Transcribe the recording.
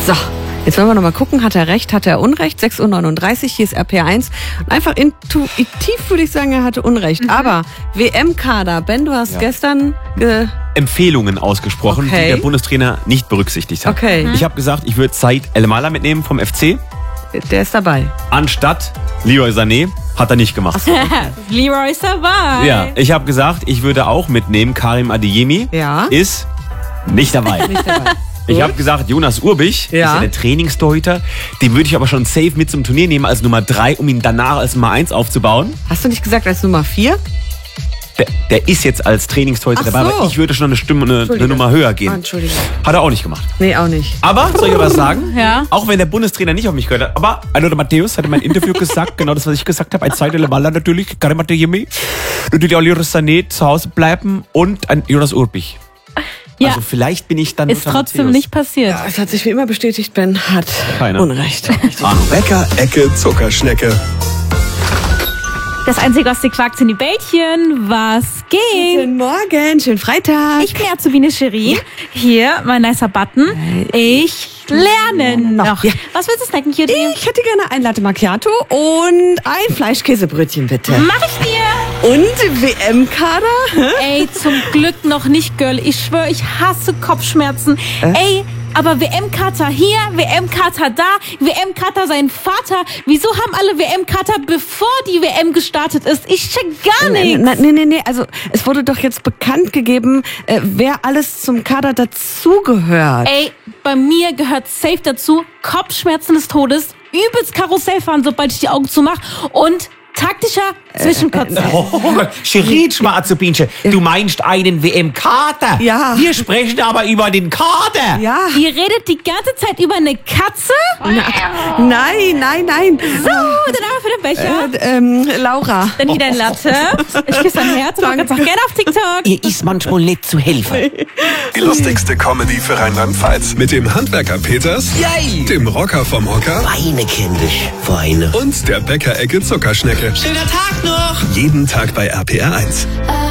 So, jetzt wollen wir noch mal gucken, hat er recht, hat er Unrecht? 6:39 Uhr, hier ist RPR1. Und einfach intuitiv würde ich sagen, er hatte Unrecht. Aber WM-Kader, Ben, du hast gestern... Empfehlungen ausgesprochen, die der Bundestrainer nicht berücksichtigt hat. Okay. Ich habe gesagt, ich würde Said El-Mala mitnehmen vom FC. Der ist dabei. Anstatt Leroy Sané. Hat er nicht gemacht. Leroy ist dabei. Ja, ich habe gesagt, ich würde auch mitnehmen Karim Adeyemi. Ja. Ist nicht dabei. Nicht dabei. Ich habe gesagt, Jonas Urbich ist ja der Trainingstorhüter. Den würde ich aber schon safe mit zum Turnier nehmen als Nummer 3, um ihn danach als Nummer 1 aufzubauen. Hast du nicht gesagt als Nummer 4? Der ist jetzt als Trainingstorhüter dabei, aber ich würde schon eine Nummer höher gehen. Entschuldigung. Hat er auch nicht gemacht. Nee, auch nicht. Aber, soll ich was sagen? Ja. Auch wenn der Bundestrainer nicht auf mich gehört hat, aber Aldo Matthäus hat in meinem Interview gesagt, genau das, was ich gesagt habe, ein Said El-Mala natürlich, Karim Adeyemi, natürlich auch Leroy Sané zu Hause bleiben und ein Jonas Urbich. Ja. Also vielleicht bin ich dann Ist trotzdem Matthäus. nicht passiert. Ja, es hat sich wie immer bestätigt, Ben hat Unrecht. Bäcker, Ecke, Zuckerschnecke. Das Einzige, was dir quakt, sind die Bällchen. Was geht? Guten Morgen, schönen Freitag. Ich bin Azubine Cherie. Hier, mein nicer Button. Ich lerne noch. Ja. Was willst du snacken, Cutie? Ich hätte gerne ein Latte Macchiato und ein Fleischkäsebrötchen, bitte. Mach ich dir. Und WM-Kader? Ey, zum Glück noch nicht, Girl. Ich schwöre, ich hasse Kopfschmerzen. Ey, aber WM-Kater hier, WM-Kater da, WM-Kater sein Vater. Wieso haben alle WM-Kater, bevor die WM gestartet ist? Ich check gar nichts. Nee. Also, es wurde doch jetzt bekannt gegeben, wer alles zum Kader dazugehört. Ey, bei mir gehört safe dazu Kopfschmerzen des Todes, übelst Karussell fahren, sobald ich die Augen zumache und taktischer Zwischenkotzen. Cherie, Schwarze-Bienchen, du meinst einen WM-Kader? Ja. Wir sprechen aber über den Kader. Ja. Ihr redet die ganze Zeit über eine Katze? Nein. So, dann aber für den Becher. Laura. Dann hier dein Latte. Ich küsse dein Herz und ganz auch gerne auf TikTok. Ihr ist manchmal nicht zu helfen. Die lustigste Comedy für Rheinland-Pfalz. Mit dem Handwerker Peters, Yay! dem Rocker vom Hocker Weine, kindisch, Weine. und der Bäcker-Ecke Zuckerschnecke. Schöner Tag noch! Jeden Tag bei RPR1.